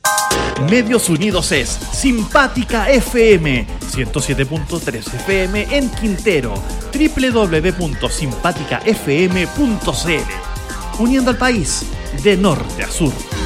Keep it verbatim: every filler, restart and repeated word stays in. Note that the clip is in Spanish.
Medios Unidos es Simpática F M, ciento siete punto tres F M en Quintero, doble u doble u doble u punto simpática f m punto c l. Uniendo al país de norte a sur.